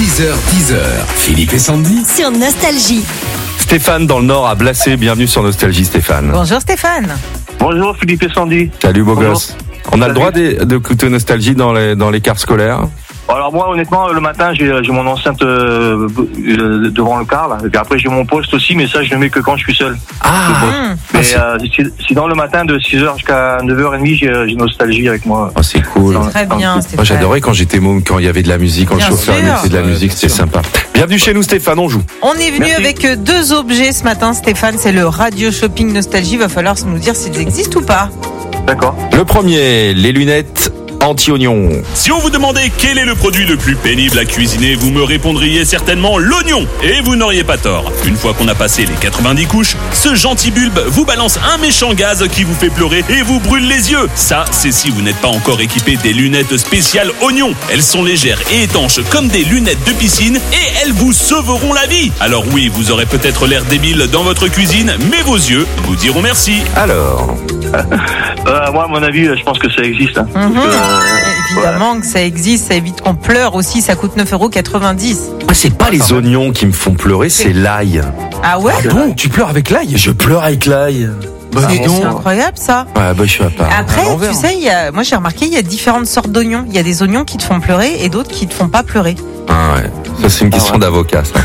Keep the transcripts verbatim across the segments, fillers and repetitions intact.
six heures dix, Philippe et Sandy sur Nostalgie. Stéphane dans le Nord à Blassé, bienvenue sur Nostalgie Stéphane. Bonjour Stéphane. Bonjour Philippe et Sandy. Salut beau Bonjour. gosse. On a Salut. le droit d'é- d'écouter Nostalgie dans les, dans les cars scolaires? Alors moi honnêtement le matin j'ai, j'ai mon enceinte euh, euh, devant le car là. Et puis après j'ai mon poste aussi, mais ça je le mets que quand je suis seul. Ah, Mais euh, si, si dans le matin de six heures jusqu'à neuf heures trente j'ai, j'ai Nostalgie avec moi. oh, c'est cool. Très bien Moi, Stéphane. Moi j'adorais quand j'étais môme, quand il y avait de la musique, quand Bien le chauffeur sûr. mettait de la Ouais, musique, bien c'était sûr. sympa. Bienvenue chez nous Stéphane, on joue. On est venu Merci. avec deux objets ce matin Stéphane, c'est le radio shopping Nostalgie, va falloir nous dire s'ils existent ou pas. D'accord. Le premier, les lunettes anti-oignon. Si on vous demandait quel est le produit le plus pénible à cuisiner, vous me répondriez certainement l'oignon. Et vous n'auriez pas tort. Une fois qu'on a passé les quatre-vingt-dix couches, ce gentil bulbe vous balance un méchant gaz qui vous fait pleurer et vous brûle les yeux. Ça, c'est si vous n'êtes pas encore équipé des lunettes spéciales oignon. Elles sont légères et étanches comme des lunettes de piscine et elles vous sauveront la vie. Alors oui, vous aurez peut-être l'air débile dans votre cuisine, mais vos yeux vous diront merci. Alors, Euh, moi à mon avis je pense que ça existe. Hein. Mhm. Parce que, euh, Évidemment que ça existe, ça évite qu'on pleure aussi, ça coûte neuf euros quatre-vingt-dix. moi c'est pas les oignons qui me font pleurer, c'est l'ail. Ah ouais, Bon, tu pleures avec l'ail? Je pleure avec l'ail. Bah dis c'est donc. incroyable ça. Ouais, bah je suis à part. Après, à l'envers. tu sais, il y a, moi j'ai remarqué, il y a différentes sortes d'oignons. Il y a des oignons qui te font pleurer et d'autres qui te font pas pleurer. Ah ouais. Ça c'est une question ouais. d'avocat ça.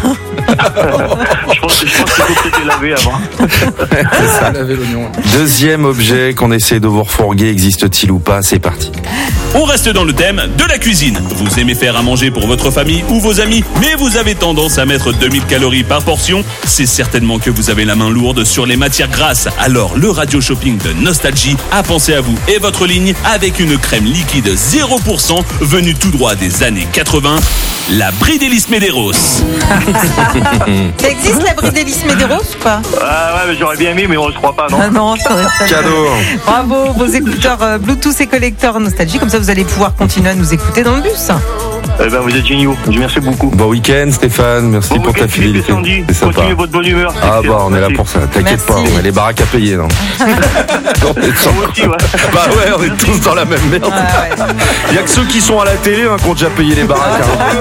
je pense que je pense qu'il faut peut-être les laver avant. C'est ça. laver l'oignon. Deuxième objet qu'on essaie de vous refourguer, existe-t-il ou pas? C'est parti. On reste dans le thème de la cuisine. Vous aimez faire à manger pour votre famille ou vos amis, mais vous avez tendance à mettre deux mille calories par portion. C'est certainement que vous avez la main lourde sur les matières grasses. Alors le radio shopping de Nostalgie a pensé à vous et votre ligne avec une crème liquide zéro pour cent venue tout droit des années quatre-vingts, la Bridellis Medeiros. Ça existe la Bridellis Medeiros ou pas? Ah ouais mais j'aurais bien aimé mais on ne croit pas non. Ah non, ça aurait pas- Cadeau. Bravo, vos écouteurs euh, Bluetooth et collecteurs Nostalgie, comme ça vous allez pouvoir continuer à nous écouter dans le bus. Eh ben vous êtes géniaux. Merci beaucoup. Bon week-end Stéphane, merci Bon pour ta week-end, Philippe et fidélité. Sandy. C'est sympa. Continuez votre bonne humeur. c'est Ah bah excellent. on est là Merci. pour ça, t'inquiète Merci. pas, on a les baraques à payer non. On est sans- Moi aussi, ouais. Bah ouais, on est tous dans la même merde. Ah ouais. Il y a que ceux qui sont à la télé hein, qui ont déjà payé les baraques. hein.